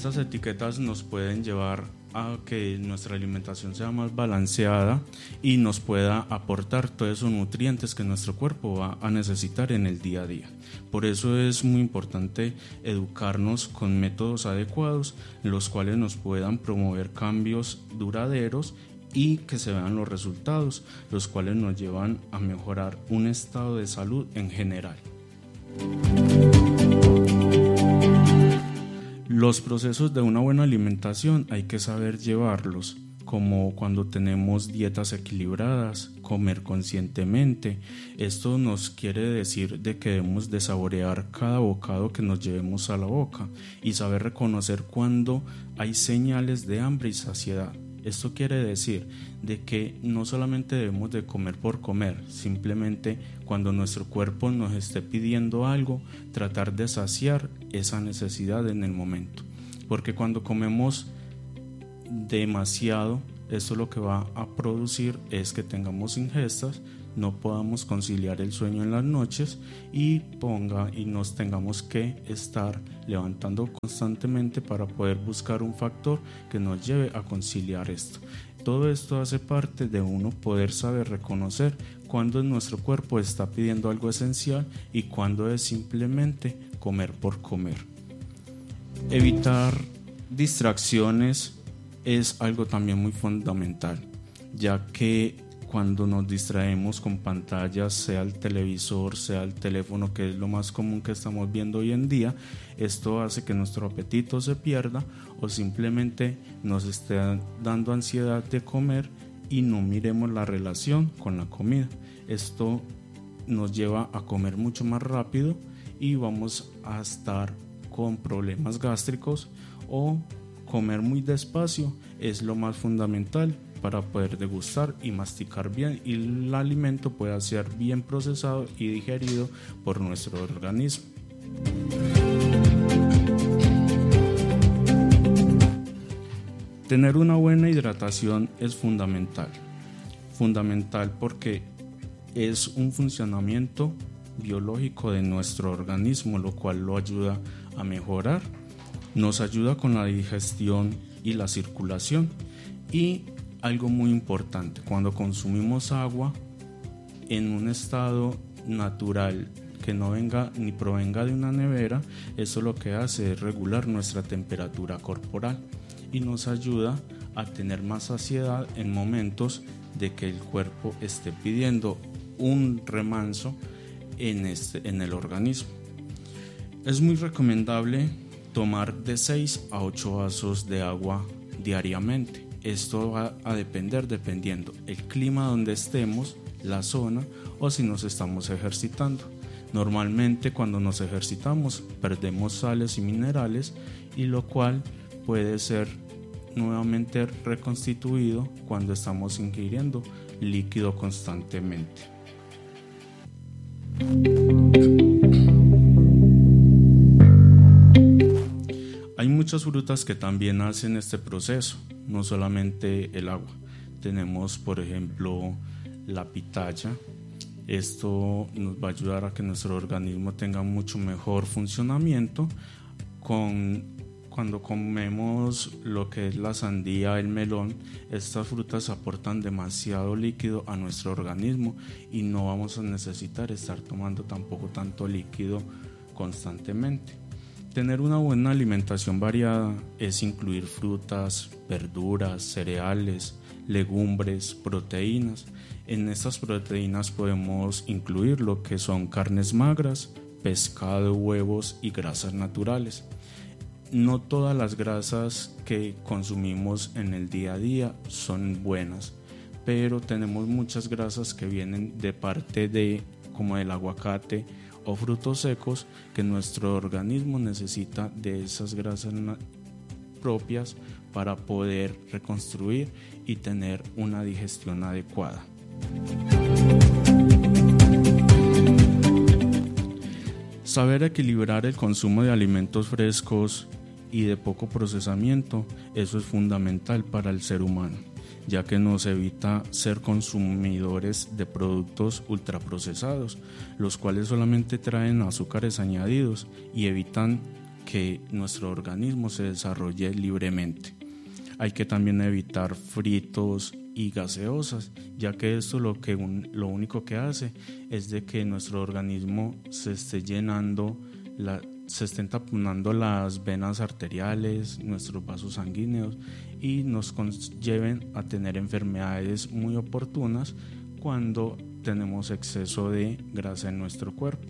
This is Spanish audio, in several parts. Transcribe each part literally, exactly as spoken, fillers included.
Estas etiquetas nos pueden llevar a que nuestra alimentación sea más balanceada y nos pueda aportar todos esos nutrientes que nuestro cuerpo va a necesitar en el día a día. Por eso es muy importante educarnos con métodos adecuados, los cuales nos puedan promover cambios duraderos y que se vean los resultados, los cuales nos llevan a mejorar un estado de salud en general. Los procesos de una buena alimentación hay que saber llevarlos, como cuando tenemos dietas equilibradas, comer conscientemente. Esto nos quiere decir de que debemos de saborear cada bocado que nos llevemos a la boca y saber reconocer cuando hay señales de hambre y saciedad. Esto quiere decir de que no solamente debemos de comer por comer, simplemente cuando nuestro cuerpo nos esté pidiendo algo, tratar de saciar esa necesidad en el momento. Porque cuando comemos demasiado, esto lo que va a producir es que tengamos ingestas, no podamos conciliar el sueño en las noches y ponga y nos tengamos que estar levantando constantemente para poder buscar un factor que nos lleve a conciliar esto. Todo esto hace parte de uno poder saber reconocer cuándo nuestro cuerpo está pidiendo algo esencial y cuándo es simplemente comer por comer. Evitar distracciones es algo también muy fundamental, ya que cuando nos distraemos con pantallas, sea el televisor, sea el teléfono, que es lo más común que estamos viendo hoy en día, esto hace que nuestro apetito se pierda o simplemente nos esté dando ansiedad de comer y no miremos la relación con la comida. Esto nos lleva a comer mucho más rápido y vamos a estar con problemas gástricos, o comer muy despacio es lo más fundamental para poder degustar y masticar bien y el alimento pueda ser bien procesado y digerido por nuestro organismo. Tener una buena hidratación es fundamental, fundamental porque es un funcionamiento biológico de nuestro organismo, lo cual lo ayuda a mejorar, nos ayuda con la digestión y la circulación. Y algo muy importante, cuando consumimos agua en un estado natural que no venga ni provenga de una nevera, eso lo que hace es regular nuestra temperatura corporal y nos ayuda a tener más saciedad en momentos de que el cuerpo esté pidiendo un remanso en, este, en el organismo. Es muy recomendable tomar de seis a ocho vasos de agua diariamente. Esto va a depender dependiendo el clima donde estemos, la zona o si nos estamos ejercitando. Normalmente cuando nos ejercitamos perdemos sales y minerales, y lo cual puede ser nuevamente reconstituido cuando estamos ingiriendo líquido constantemente. Hay muchas frutas que también hacen este proceso, no solamente el agua. Tenemos, por ejemplo, la pitaya. Esto nos va a ayudar a que nuestro organismo tenga mucho mejor funcionamiento. Con, cuando comemos lo que es la sandía, el melón, estas frutas aportan demasiado líquido a nuestro organismo y no vamos a necesitar estar tomando tampoco tanto líquido constantemente. Tener una buena alimentación variada es incluir frutas, verduras, cereales, legumbres, proteínas. En estas proteínas podemos incluir lo que son carnes magras, pescado, huevos y grasas naturales. No todas las grasas que consumimos en el día a día son buenas, pero tenemos muchas grasas que vienen de parte de, como del aguacate o frutos secos, que nuestro organismo necesita de esas grasas propias para poder reconstruir y tener una digestión adecuada. Saber equilibrar el consumo de alimentos frescos y de poco procesamiento, eso es fundamental para el ser humano, ya que nos evita ser consumidores de productos ultraprocesados, los cuales solamente traen azúcares añadidos y evitan que nuestro organismo se desarrolle libremente. Hay que también evitar fritos y gaseosas, ya que esto lo, que un, lo único que hace es de que nuestro organismo se esté llenando, la, se estén taponando las venas arteriales, nuestros vasos sanguíneos y nos lleven a tener enfermedades muy oportunas cuando tenemos exceso de grasa en nuestro cuerpo.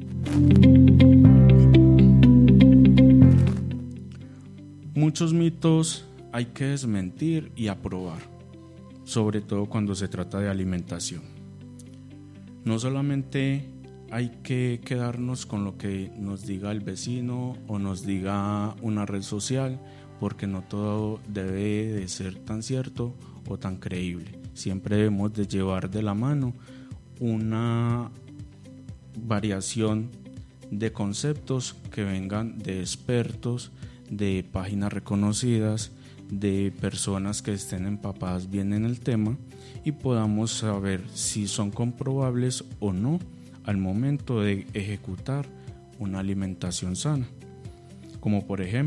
Muchos mitos hay que desmentir y aprobar, sobre todo cuando se trata de alimentación. No solamente hay que quedarnos con lo que nos diga el vecino o nos diga una red social, porque no todo debe de ser tan cierto o tan creíble. Siempre debemos de llevar de la mano una variación de conceptos que vengan de expertos, de páginas reconocidas, de personas que estén empapadas bien en el tema y podamos saber si son comprobables o no al momento de ejecutar una alimentación sana. Como por ejemplo